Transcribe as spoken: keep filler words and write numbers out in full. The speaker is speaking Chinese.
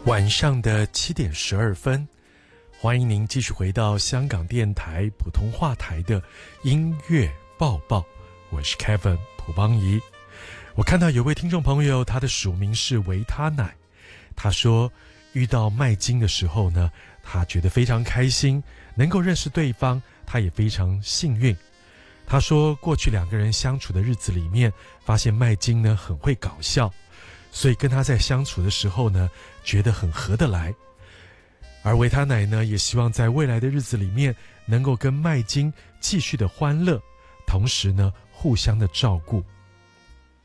晚上的七点十二分，欢迎您继续回到香港电台普通话台的音乐报报，我是 Kevin 蒲邦仪。我看到有位听众朋友，他的署名是维他奶，他说遇到麦金的时候呢，他觉得非常开心，能够认识对方，他也非常幸运。他说过去两个人相处的日子里面，发现麦金呢很会搞笑，所以跟他在相处的时候呢，觉得很合得来。而维他奶呢，也希望在未来的日子里面，能够跟麦金继续的欢乐，同时呢，互相的照顾。